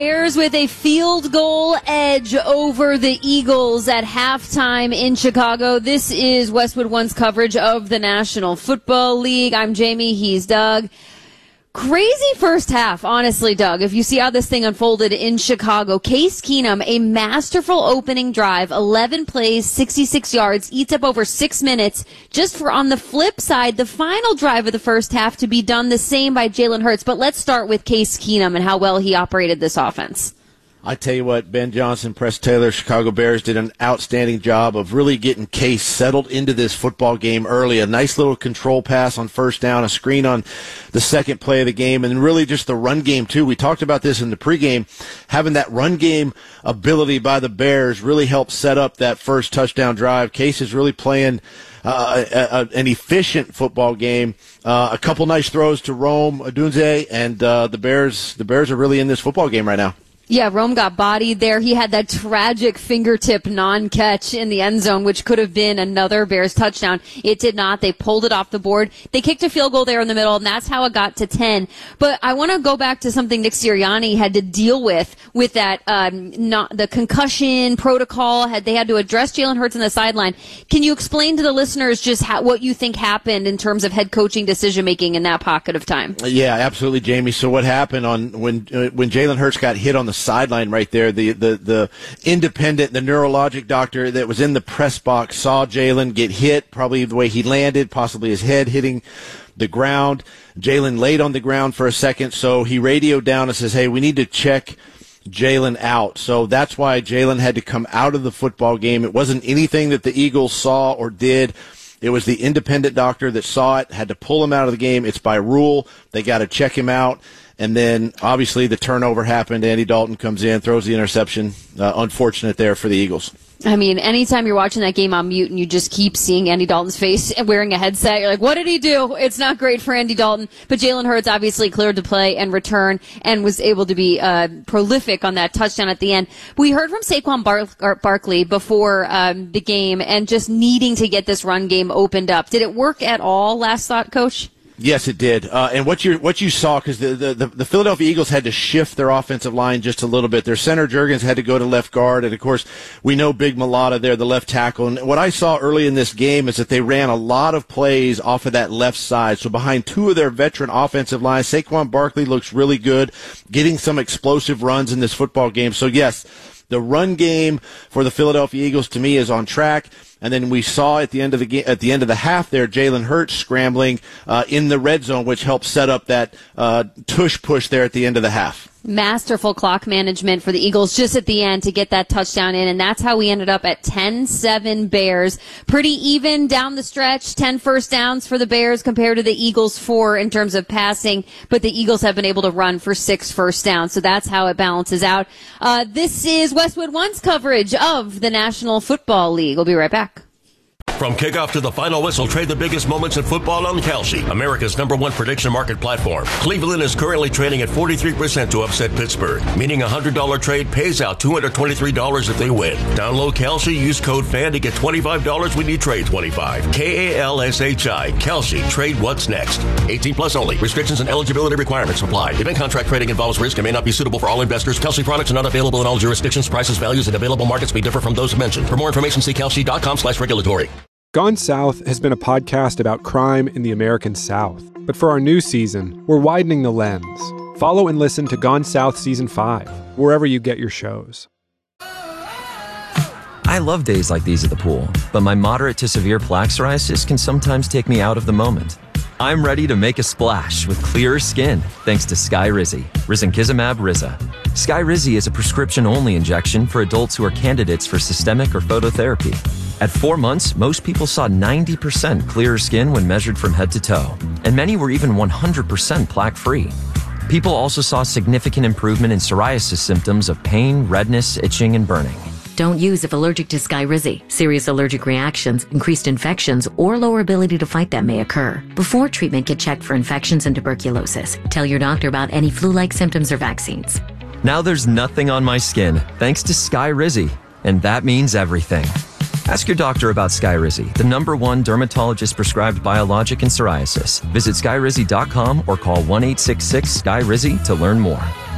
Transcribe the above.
Bears with a field goal edge over the Eagles at halftime in Chicago. This is Westwood One's coverage of the National Football League. I'm Jamie. He's Doug. Crazy first half, honestly, Doug. If you see how this thing unfolded in Chicago, Case Keenum, a masterful opening drive, 11 plays, 66 yards, eats up over 6 minutes. Just for on the flip side, the final drive of the first half to be done the same by Jalen Hurts. But let's start with Case Keenum and how well he operated this offense. I tell you what, Ben Johnson, Press Taylor, Chicago Bears did an outstanding job of really getting Case settled into this football game early. A nice little control pass on first down, a screen on the second play of the game, and really just the run game, too. We talked about this in the pregame. Having that run game ability by the Bears really helped set up that first touchdown drive. Case is really playing an efficient football game. A couple nice throws to Rome Odunze, and the Bears are really in this football game right now. Yeah, Rome got bodied there. He had that tragic fingertip non-catch in the end zone, which could have been another Bears touchdown. It did not. They pulled it off the board. They kicked a field goal there in the middle, and that's how it got to 10. But I want to go back to something Nick Sirianni had to deal with that the concussion protocol. They had to address Jalen Hurts on the sideline. Can you explain to the listeners just what you think happened in terms of head coaching decision-making in that pocket of time? Yeah, absolutely, Jamie. So what happened when Jalen Hurts got hit on the sideline right there, the independent, the neurologic doctor that was in the press box saw Jalen get hit, probably the way he landed, possibly his head hitting the ground. Jalen laid on the ground for a second, so he radioed down and says, hey, we need to check Jalen out. So that's why Jalen had to come out of the football game. It wasn't anything that the Eagles saw or did. It was the independent doctor that saw it, had to pull him out of the game. It's by rule. They got to check him out. And then, obviously, the turnover happened. Andy Dalton comes in, throws the interception. Unfortunate there for the Eagles. I mean, anytime you're watching that game on mute and you just keep seeing Andy Dalton's face wearing a headset, you're like, what did he do? It's not great for Andy Dalton. But Jalen Hurts obviously cleared to play and return and was able to be prolific on that touchdown at the end. We heard from Saquon Barkley before the game and just needing to get this run game opened up. Did it work at all, last thought, Coach? Yes, it did. And what you saw, because the Philadelphia Eagles had to shift their offensive line just a little bit. Their center, Juergens, had to go to left guard. And, of course, we know Big Mulata there, the left tackle. And what I saw early in this game is that they ran a lot of plays off of that left side. So behind two of their veteran offensive lines, Saquon Barkley looks really good, getting some explosive runs in this football game. So, yes, the run game for the Philadelphia Eagles, to me, is on track. And then we saw at the end of the game, at the end of the half there, Jalen Hurts scrambling in the red zone, which helped set up that tush push there at the end of the half. Masterful clock management for the Eagles just at the end to get that touchdown in, and that's how we ended up at 10-7 Bears. Pretty even down the stretch, 10 first downs for the Bears compared to the Eagles 4 in terms of passing, but the Eagles have been able to run for 6 first downs, so that's how it balances out. This is Westwood One's coverage of the National Football League. We'll be right back. From kickoff to the final whistle, trade the biggest moments in football on Kalshi, America's #1 prediction market platform. Cleveland is currently trading at 43% to upset Pittsburgh, meaning a $100 trade pays out $223 if they win. Download Kalshi, use code FAN to get $25 when you trade 25. KALSHI, Kalshi, trade what's next. 18 plus only. Restrictions and eligibility requirements apply. Event contract trading involves risk and may not be suitable for all investors. Kalshi products are not available in all jurisdictions. Prices, values, and available markets may differ from those mentioned. For more information, see kalshi.com/regulatory. Gone South has been a podcast about crime in the American South. But for our new season, we're widening the lens. Follow and listen to Gone South Season 5, wherever you get your shows. I love days like these at the pool, but my moderate to severe plaque psoriasis can sometimes take me out of the moment. I'm ready to make a splash with clearer skin thanks to Skyrizi, risankizumab Riza. Skyrizi is a prescription-only injection for adults who are candidates for systemic or phototherapy. At 4 months, most people saw 90% clearer skin when measured from head to toe, and many were even 100% plaque-free. People also saw significant improvement in psoriasis symptoms of pain, redness, itching, and burning. Don't use if allergic to Skyrizi. Serious allergic reactions, increased infections, or lower ability to fight them may occur. Before treatment, get checked for infections and tuberculosis. Tell your doctor about any flu-like symptoms or vaccines. Now there's nothing on my skin thanks to Skyrizi, and that means everything. Ask your doctor about Skyrizi, the #1 dermatologist-prescribed biologic in psoriasis. Visit skyrizi.com or call 1-866-SKYRIZI to learn more.